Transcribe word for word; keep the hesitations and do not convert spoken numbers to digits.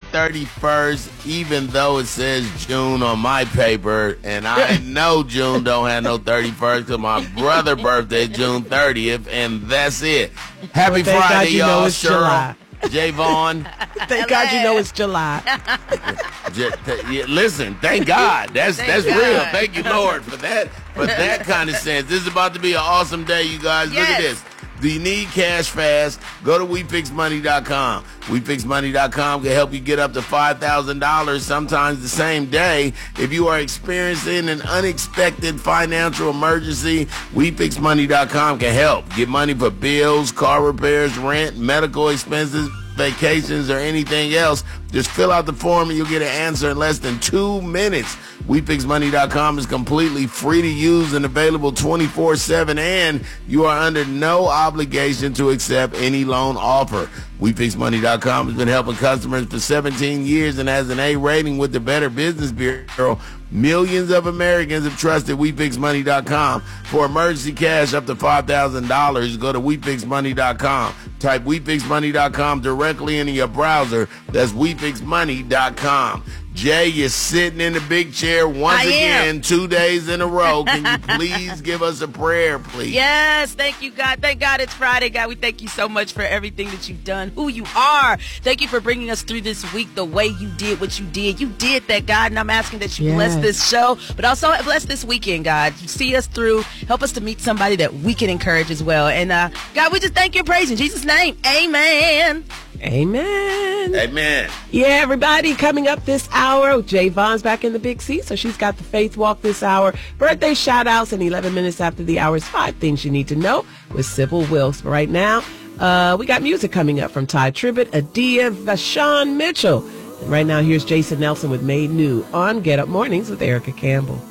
thirty-first, even though it says June on my paper, and I know June don't have no thirty-first because my brother's birthday June thirtieth, and that's it. Happy well, Friday, God you y'all. Know it's Cheryl, July. Javon. Thank God you know it's July. J- th- yeah, listen, thank God. That's Thank that's God. real. Thank you, Lord, for that for that kind of sense. This is about to be an awesome day, you guys. Yes. Look at this. Do you need cash fast? Go to we fix money dot com. we fix money dot com can help you get up to five thousand dollars sometimes the same day. If you are experiencing an unexpected financial emergency, we fix money dot com can help. Get money for bills, car repairs, rent, medical expenses, vacations, or anything else. Just fill out the form and you'll get an answer in less than two minutes. we fix money dot com is completely free to use and available twenty-four seven, and you are under no obligation to accept any loan offer. we fix money dot com has been helping customers for seventeen years and has an A rating with the Better Business Bureau. Millions of Americans have trusted we fix money dot com. For emergency cash up to five thousand dollars, go to we fix money dot com. Type we fix money dot com directly into your browser. That's we fix money dot com. Jay, you're sitting in the big chair once I again, am. two days in a row. Can you please give us a prayer, please? Yes, thank you, God. Thank God it's Friday, God. We thank you so much for everything that you've done, who you are. Thank you for bringing us through this week the way you did what you did. You did that, God, and I'm asking that you Yes. bless this show, but also bless this weekend, God. You see us through. Help us to meet somebody that we can encourage as well. And, uh, God, we just thank you and praise in Jesus' name. Amen. Amen. Amen. Yeah, everybody, coming up this hour, Javon's back in the Big C, so she's got the Faith Walk this hour. Birthday shout-outs, and eleven minutes after the hour is five things you need to know with Sybil Wilkes. But right now, uh, we got music coming up from Ty Tribbett, Adia, Vashawn Mitchell. And right now, here's Jason Nelson with Made New on Get Up Mornings with Erica Campbell.